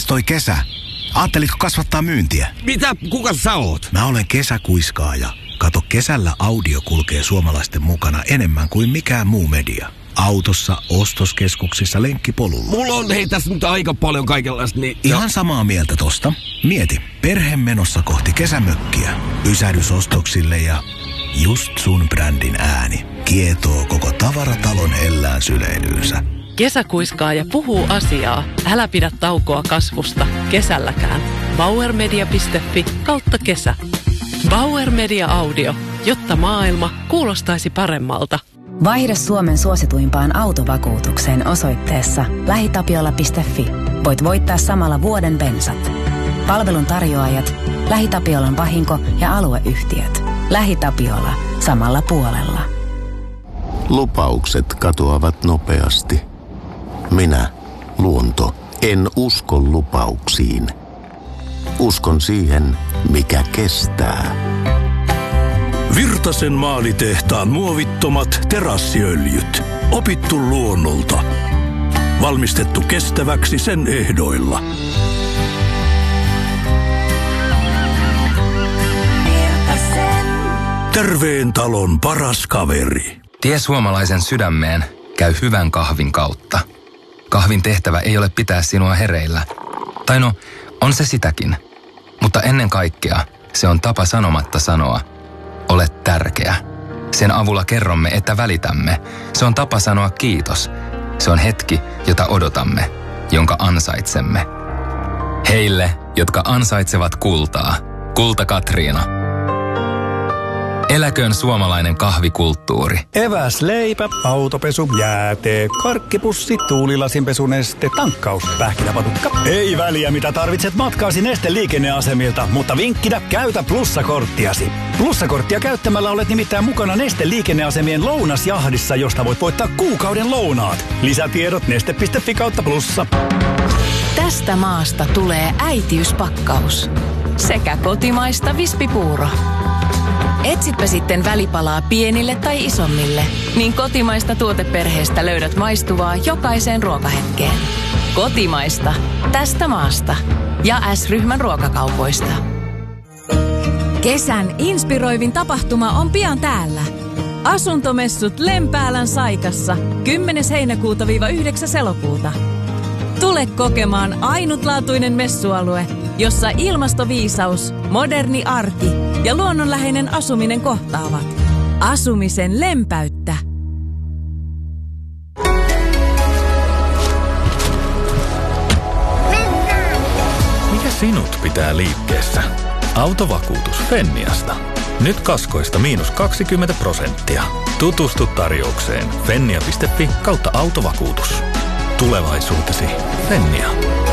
Mites toi kesä? Aattelitko kasvattaa myyntiä? Mitä? Kuka sä oot? Mä olen kesäkuiskaaja. Kato, kesällä audio kulkee suomalaisten mukana enemmän kuin mikään muu media. Autossa, ostoskeskuksissa, lenkkipolulla. Mulla on tässä nyt aika paljon kaikenlaista, niin... Ihan samaa mieltä tosta. Mieti, perhe menossa kohti kesämökkiä. Pysähdysostoksille ja just sun brändin ääni kietoo koko tavaratalon hellään syleilyynsä. Kesäkuiskaaja puhuu asiaa. Älä pidä taukoa kasvusta. Kesälläkään. bauermedia.fi/kesä. Bauer Media Audio. Jotta maailma kuulostaisi paremmalta. Vaihda Suomen suosituimpaan autovakuutukseen osoitteessa lähitapiola.fi. Voit voittaa samalla vuoden bensat. Palvelun tarjoajat, LähiTapiolan vahinko- ja alueyhtiöt. LähiTapiola. Samalla puolella. Lupaukset katoavat nopeasti. Minä, luonto, en usko lupauksiin. Uskon siihen, mikä kestää. Virtasen maalitehtaan muovittomat terassiöljyt. Opittu luonnolta. Valmistettu kestäväksi sen ehdoilla. Terveen talon paras kaveri. Tie suomalaisen sydämeen käy hyvän kahvin kautta. Kahvin tehtävä ei ole pitää sinua hereillä. Tai no, on se sitäkin. Mutta ennen kaikkea se on tapa sanomatta sanoa, olet tärkeä. Sen avulla kerromme, että välitämme. Se on tapa sanoa kiitos. Se on hetki, jota odotamme, jonka ansaitsemme. Heille, jotka ansaitsevat kultaa. Kulta Katriina. Eläköön suomalainen kahvikulttuuri. Eväs, leipä, autopesu, jäätee, karkkipussi, tuulilasinpesuneste, tankkaus, pähkinäpatukka. Ei väliä mitä tarvitset matkaasi Neste liikenneasemilta, mutta vinkkinä käytä plussakorttiasi. Plussakorttia käyttämällä olet nimittäin mukana Neste liikenneasemien lounasjahdissa, josta voit voittaa kuukauden lounaat. Lisätiedot neste.fi/plussa. Tästä maasta tulee äitiyspakkaus. Sekä kotimaista vispipuuro. Etsitpä sitten välipalaa pienille tai isommille, niin kotimaista tuoteperheestä löydät maistuvaa jokaiseen ruokahetkeen. Kotimaista. Tästä maasta. Ja S-ryhmän ruokakaupoista. Kesän inspiroivin tapahtuma on pian täällä. Asuntomessut Lempäälän Saikassa 10. heinäkuuta-9. elokuuta. Tule kokemaan ainutlaatuinen messualue, jossa ilmastoviisaus, moderni arki ja luonnonläheinen asuminen kohtaavat. Asumisen lempäyttä. Mikä sinut pitää liikkeessä? Autovakuutus Fenniasta. Nyt kaskoista -20%. Tutustu tarjoukseen fennia.fi/autovakuutus. Tulevaisuutesi Fennia.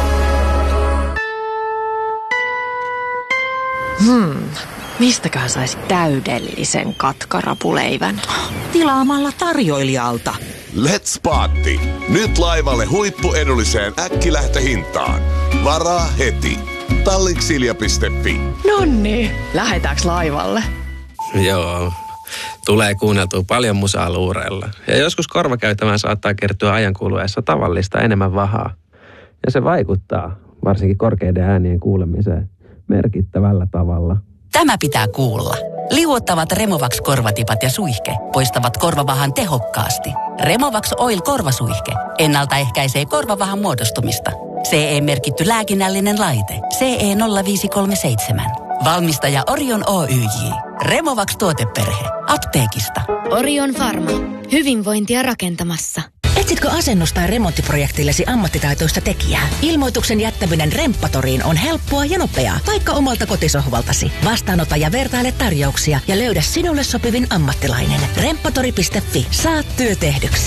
Mistäköhän saisi täydellisen katkarapuleivän? Tilaamalla tarjoilijalta. Let's Party! Nyt laivalle huippuedulliseen äkkilähtöhintaan. Varaa heti. Tallinksilja.fi. Nonni, lähetäänkö laivalle? Joo, tulee kuunneltua paljon musaa luureilla. Ja joskus korvakäytävään saattaa kertyä ajan kuluessa tavallista enemmän vahaa. Ja se vaikuttaa, varsinkin korkeiden äänien kuulemiseen, merkittävällä tavalla. Tämä pitää kuulla. Liuottavat Removax-korvatipat ja suihke poistavat korvavahan tehokkaasti. Removax Oil korvasuihke ennaltaehkäisee korvavahan muodostumista. CE-merkitty lääkinnällinen laite. CE 0537. Valmistaja Orion Oyj. Removax tuoteperhe. Apteekista. Orion Pharma. Hyvinvointia rakentamassa. Etsitkö asennus- tai remonttiprojektillesi ammattitaitoista tekijää? Ilmoituksen jättäminen Remppatoriin on helppoa ja nopeaa, vaikka omalta kotisohvaltasi. Vastaanota ja vertaile tarjouksia ja löydä sinulle sopivin ammattilainen. Remppatori.fi. Saat työ tehdyksi.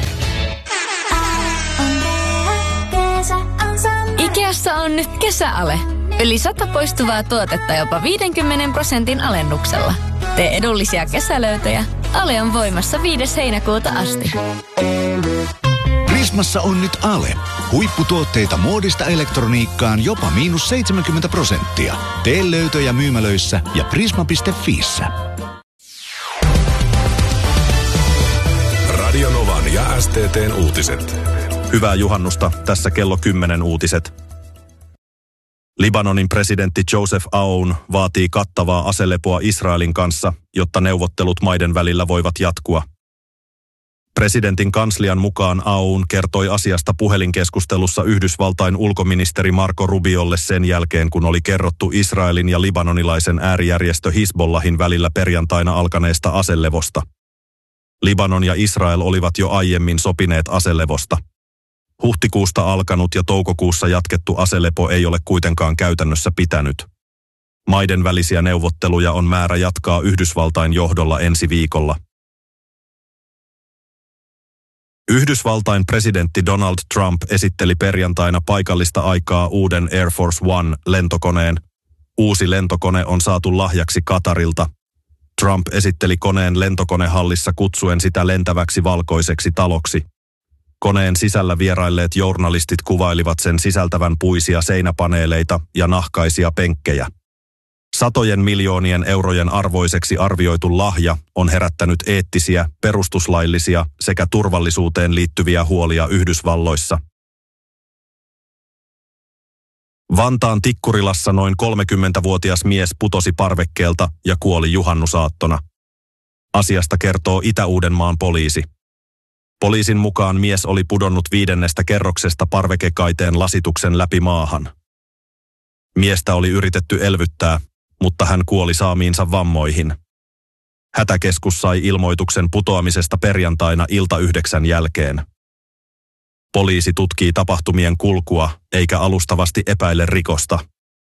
Ikeassa on nyt kesäale. Yli 100 poistuvaa tuotetta jopa 50% alennuksella. Tee edullisia kesälöytöjä. Ale on voimassa 5. heinäkuuta asti. Prismassa on nyt ale. Huipputuotteita muodista elektroniikkaan jopa -70%. Tee löytöjä myymälöissä ja prisma.fiissä. Radio Novan ja STT:n uutiset. Hyvää juhannusta. Tässä kello 10 uutiset. Libanonin presidentti Joseph Aoun vaatii kattavaa aselepoa Israelin kanssa, jotta neuvottelut maiden välillä voivat jatkua. Presidentin kanslian mukaan Aoun kertoi asiasta puhelinkeskustelussa Yhdysvaltain ulkoministeri Marco Rubiolle sen jälkeen, kun oli kerrottu Israelin ja libanonilaisen äärijärjestö Hizbollahin välillä perjantaina alkaneesta aselevosta. Libanon ja Israel olivat jo aiemmin sopineet aselevosta. Huhtikuusta alkanut ja toukokuussa jatkettu aselepo ei ole kuitenkaan käytännössä pitänyt. Maiden välisiä neuvotteluja on määrä jatkaa Yhdysvaltain johdolla ensi viikolla. Yhdysvaltain presidentti Donald Trump esitteli perjantaina paikallista aikaa uuden Air Force One-lentokoneen. Uusi lentokone on saatu lahjaksi Qatarilta. Trump esitteli koneen lentokonehallissa kutsuen sitä lentäväksi valkoiseksi taloksi. Koneen sisällä vierailleet journalistit kuvailivat sen sisältävän puisia seinäpaneeleita ja nahkaisia penkkejä. Satojen miljoonien eurojen arvoiseksi arvioitu lahja on herättänyt eettisiä, perustuslaillisia sekä turvallisuuteen liittyviä huolia Yhdysvalloissa. Vantaan Tikkurilassa noin 30-vuotias mies putosi parvekkeelta ja kuoli juhannusaattona. Asiasta kertoo Itä-Uudenmaan poliisi. Poliisin mukaan mies oli pudonnut 5. kerroksesta parvekekaiteen lasituksen läpi maahan. Miestä oli yritetty elvyttää, mutta hän kuoli saamiinsa vammoihin. Hätäkeskus sai ilmoituksen putoamisesta perjantaina ilta 9 jälkeen. Poliisi tutkii tapahtumien kulkua eikä alustavasti epäile rikosta.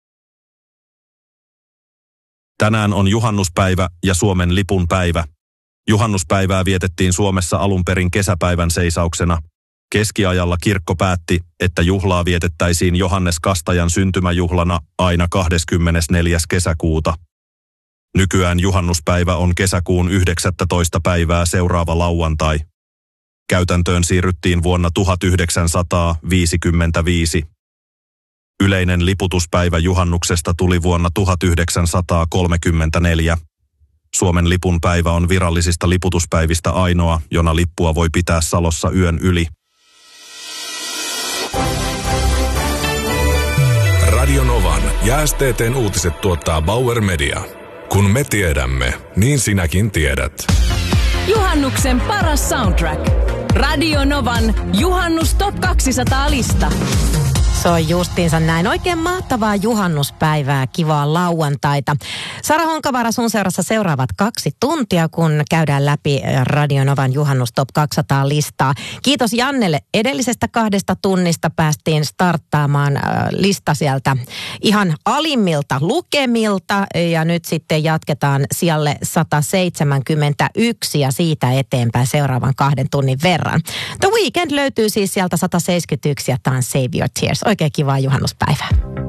Tänään on juhannuspäivä ja Suomen lipun päivä. Juhannuspäivää vietettiin Suomessa alun perin kesäpäivän seisauksena. Keskiajalla kirkko päätti, että juhlaa vietettäisiin Johannes Kastajan syntymäjuhlana aina 24. kesäkuuta. Nykyään juhannuspäivä on kesäkuun 19. päivää seuraava lauantai. Käytäntöön siirryttiin vuonna 1955. Yleinen liputuspäivä juhannuksesta tuli vuonna 1934. Suomen lipun päivä on virallisista liputuspäivistä ainoa, jona lippua voi pitää salossa yön yli. Radio Novan ja STT:n uutiset tuottaa Bauer Media. Kun me tiedämme, niin sinäkin tiedät. Juhannuksen paras soundtrack. Radio Novan Juhannus Top 200-lista. Se on justiinsa näin. Oikein mahtavaa juhannuspäivää, kivaa lauantaita. Sara Honkavaara sun seurassa seuraavat 2 tuntia, kun käydään läpi Radio Novan Juhannus Top 200-listaa. Kiitos Jannelle edellisestä 2 tunnista. Päästiin starttaamaan lista sieltä ihan alimmilta lukemilta ja nyt sitten jatketaan sijalle 171 ja siitä eteenpäin seuraavan 2 tunnin verran. The Weeknd löytyy siis sieltä 171 ja tämä on Save Your Tears. Oikein kivaa juhannuspäivää.